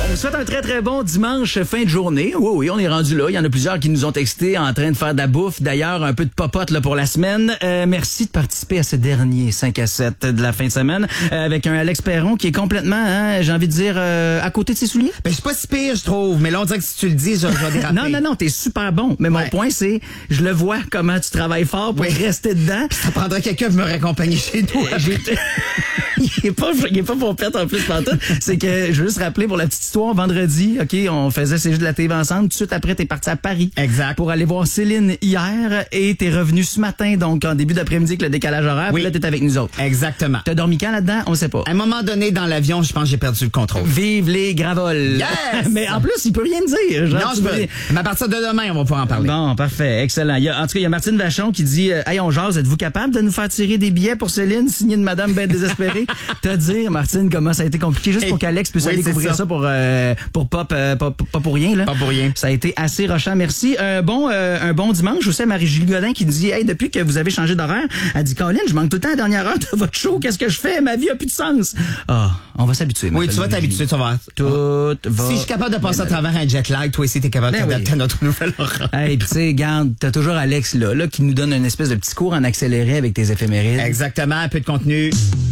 On vous souhaite un très très bon dimanche fin de journée. Oui, on est rendu là. Il y en a plusieurs qui nous ont texté en train de faire de la bouffe. D'ailleurs, un peu de popote là pour la semaine. Merci de participer à ce dernier 5 à 7 de la fin de semaine avec un Alex Perron qui est complètement, j'ai envie de dire, à côté de ses souliers. Ben, je suis pas si pire, je trouve. Mais là, on dirait que si tu le dis, je vais déraper. Non, t'es super bon. Mais mon point, c'est, je le vois comment tu travailles fort pour rester dedans. Ça prendrait quelqu'un pour me raccompagner chez nous. Il est pas pompette en plus pantoute. C'est que, je veux juste rappeler pour la petite histoire, vendredi, OK, on faisait ces jeux de la TV ensemble. Tout de suite après, t'es parti à Paris. Exact. Pour aller voir Céline hier et t'es revenu ce matin, donc en début d'après-midi avec le décalage horaire. Oui. Puis là, t'es avec nous autres. Exactement. T'as dormi quand là-dedans? On sait pas. À un moment donné, dans l'avion, je pense que j'ai perdu le contrôle. Vive les gravoles! Yes! Mais en plus, il peut rien dire. Genre, Non, je peux. Mais à partir de demain, on va pouvoir en parler. Bon, parfait, excellent. En tout cas, il y a Martine Vachon qui dit hey, on jase, êtes-vous capable de nous faire tirer des billets pour Céline, signé de Madame Ben Désespérée? Te dire, Martine, comment ça a été compliqué, juste pour qu'Alex puisse aller couvrir ça pour pas pour rien, là. Pas pour rien. Ça a été assez rochant, merci. Un bon dimanche aussi à Marie-Julie Godin qui dit hey, depuis que vous avez changé d'horaire, elle dit Colin, je manque tout le temps à la dernière heure de votre show, qu'est-ce que je fais? Ma vie a plus de sens. On va s'habituer. Oui, tu vas t'habituer, tu vas. Si je suis capable de passer à travers un jet lag, toi aussi, t'es capable de t'adapter à notre nouvelle horaire. Hey, pis tu sais, regarde, t'as toujours Alex là, qui nous donne une espèce de petit cours en accéléré avec tes éphémérides. Exactement, un peu de contenu.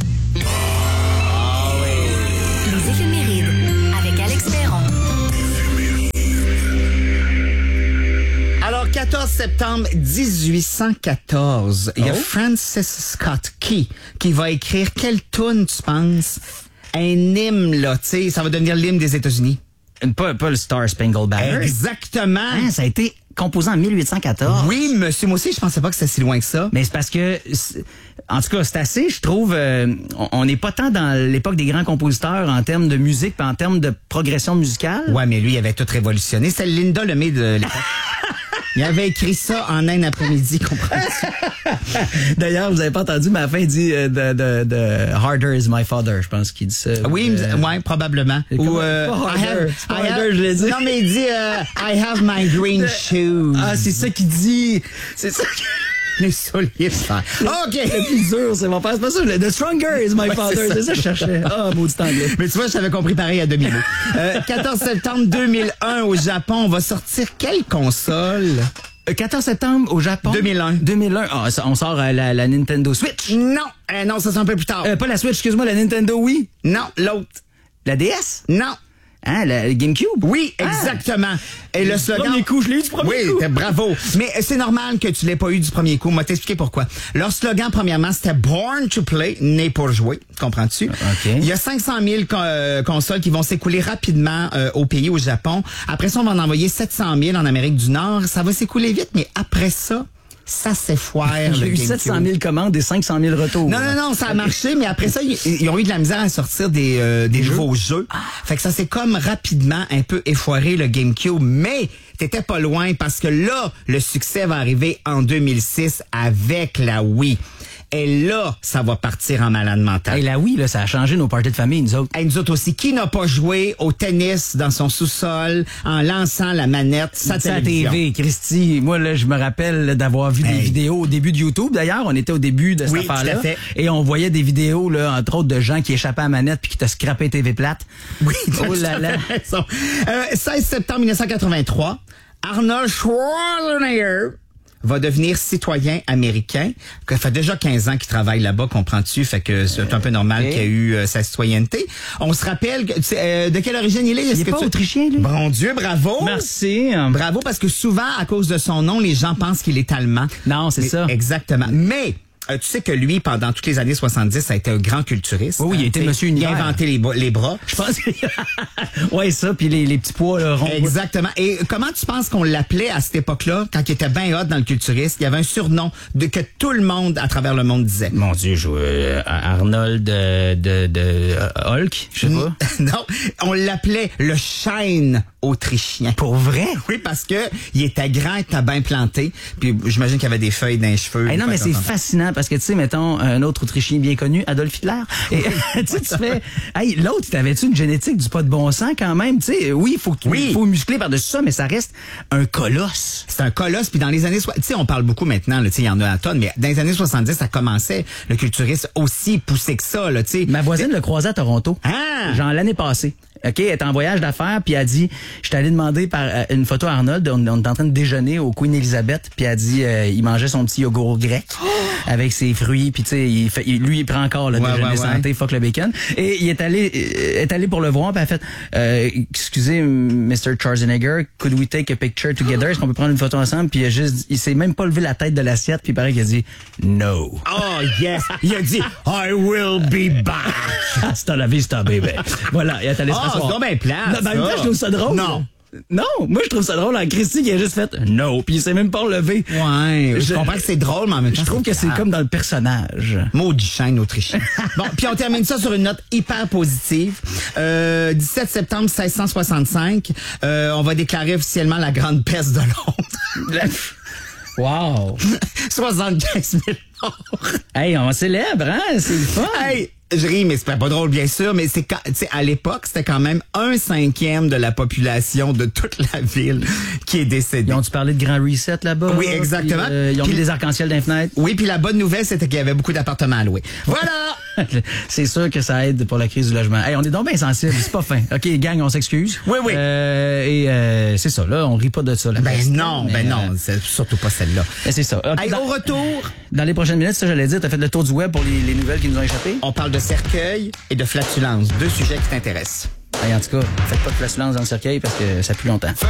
Les éphémérides avec Alex Perron. Alors, 14 septembre 1814, il y a Francis Scott Key qui va écrire quelle toune, tu penses? Un hymne, là, tu sais, ça va devenir l'hymne des États-Unis. Pas le Star Spangled Banner. Exactement. Hein, ça a été composé en 1814. Oui, monsieur, moi aussi, je pensais pas que c'était si loin que ça. Mais c'est parce que, en tout cas, c'est assez, je trouve, on n'est pas tant dans l'époque des grands compositeurs en termes de musique, puis en termes de progression musicale. Ouais, mais lui, il avait tout révolutionné. C'était Linda Lemay de l'époque. Il avait écrit ça en un après-midi, comprends-tu? D'ailleurs, vous avez pas entendu, mais à la fin, il dit de Harder is my father, je pense qu'il dit ça. Oui, ouais, probablement. Ou Harder, je l'ai dit. Non, mais il dit I have my green shoes. Ah, c'est ça qu'il dit. C'est ça. Les souliers, ça. OK. Le plus dur, c'est mon père. C'est pas ça. The stronger is my father. C'est ça que je cherchais. Ah, maudit anglais. Mais tu vois, je t'avais compris pareil à demi-mot. 14 septembre 2001 au Japon, on va sortir quelle console? 14 septembre au Japon. 2001. Ah, on sort la Nintendo Switch. Non, non, ça c'est un peu plus tard. Pas la Switch, excuse-moi, la Nintendo Wii. Non, l'autre. La DS? Non. Hein, la GameCube? Oui, exactement. Et le slogan... Premier coup, je l'ai eu du premier coup. Oui, bravo. Mais c'est normal que tu l'aies pas eu du premier coup. Moi, t'expliquer pourquoi. Leur slogan, premièrement, c'était Born to Play, né pour jouer. Comprends-tu? OK. Il y a 500 000 consoles qui vont s'écouler rapidement au pays, au Japon. Après ça, on va en envoyer 700 000 en Amérique du Nord. Ça va s'écouler vite, mais après ça... Ça s'effoire. Il y a eu 700 000 commandes et 500 000 retours. Non, ça a marché, mais après ça, ils ont eu de la misère à sortir des nouveaux jeux. Fait que ça s'est comme rapidement un peu effoiré, le GameCube. Mais t'étais pas loin parce que là, le succès va arriver en 2006 avec la Wii. Et là, ça va partir en malade mental. Et la Wii, là, ça a changé nos parties de famille, nous autres. Et nous autres aussi. Qui n'a pas joué au tennis dans son sous-sol en lançant la manette, sa télévision? TV, Christy. Moi, là, je me rappelle d'avoir vu des vidéos au début de YouTube. D'ailleurs, on était au début de cette affaire-là. Tout à fait. Et on voyait des vidéos, là, entre autres, de gens qui échappaient à la manette puis qui te scrapaient TV plate. Oui, oh là là. 16 septembre 1983, Arnold Schwarzenegger va devenir citoyen américain. Ça fait déjà 15 ans qu'il travaille là-bas, comprends-tu? Fait que c'est un peu normal qu'il ait eu sa citoyenneté. On se rappelle, de quelle origine il est? Il est pas autrichien, lui? Bon Dieu, bravo! Merci. Bravo, parce que souvent, à cause de son nom, les gens pensent qu'il est allemand. Non, c'est ça. Exactement. Mais... tu sais que lui, pendant toutes les années 70, ça a été un grand culturiste. Oui, il a été Monsieur Univers. Il a inventé les bras. Je pense que... ouais, ça, puis les petits pois là, ronds. Exactement. Et comment tu penses qu'on l'appelait à cette époque-là, quand il était bien hot dans le culturiste? Il y avait un surnom que tout le monde à travers le monde disait. Mon Dieu, Arnold de Hulk, je sais pas. Non, on l'appelait le chêne autrichien. Pour vrai? Oui, parce que il était grand, il était bien planté. Puis j'imagine qu'il y avait des feuilles dans les cheveux. Hey, non, mais c'est fascinant parce que, tu sais, mettons, un autre Autrichien bien connu, Adolf Hitler. Et tu fais, hey, l'autre, t'avais-tu une génétique du pas de bon sens quand même? Tu sais, oui, il faut muscler par-dessus ça, mais ça reste un colosse. C'est un colosse. Puis dans les années, tu sais, on parle beaucoup maintenant, tu sais, il y en a à tonnes, mais dans les années 70, ça commençait, le culturisme aussi poussé que ça, là, tu sais. Ma voisine le croisait à Toronto. Ah! Genre l'année passée. OK, elle est en voyage d'affaires, puis elle dit, j'étais allé demander par une photo à Arnold, on est en train de déjeuner au Queen Elizabeth, puis elle dit, il mangeait son petit yogourt grec avec ses fruits, puis tu sais, lui, il prend encore le déjeuner santé, fuck le bacon. Et il est allé pour le voir, puis elle a fait, excusez, Mr. Schwarzenegger, could we take a picture together? Est-ce qu'on peut prendre une photo ensemble? Puis il s'est même pas levé la tête de l'assiette, puis il paraît qu'il a dit, no. Oh, yes! Il a dit, I will be back! Hasta la vista, baby. Voilà, il est allé se rasseoir. c'est donc bien plate, Non, ben, en même temps, je trouve ça drôle. Non, moi je trouve ça drôle en Christy qui a juste fait no, puis il s'est même pas relevé. Ouais, je comprends que c'est drôle, mais en même temps, je trouve que c'est comme dans le personnage. Maudit chêne autrichien. Bon, puis on termine ça sur une note hyper positive. 17 septembre 1665, on va déclarer officiellement la Grande Peste de Londres. Wow! 75 000 morts. Hey, on célèbre, hein? C'est le fun! Hey! Je ris, mais c'est pas drôle, bien sûr, mais c'est à l'époque, c'était quand même 1/5 de la population de toute la ville qui est décédée. Ils ont-tu parlé de Grand Reset là-bas? Oui, exactement. Puis, ils ont mis des arcs-en-ciel dans les fenêtres? Oui, puis la bonne nouvelle, c'était qu'il y avait beaucoup d'appartements à louer. Voilà! C'est sûr que ça aide pour la crise du logement. Hey, on est donc bien sensibles, c'est pas fin. OK, gang, on s'excuse. Oui, oui. C'est ça, là, on rit pas de ça. La peste, non, c'est surtout pas celle-là. C'est ça. Hey, au retour... Dans les prochaines minutes, ça j'allais dire, t'as fait le tour du web pour les nouvelles qui nous ont échappé? On parle de cercueil et de flatulence, 2 sujets qui t'intéressent. Hey, en tout cas, faites pas de flatulence dans le cercueil parce que ça pue longtemps.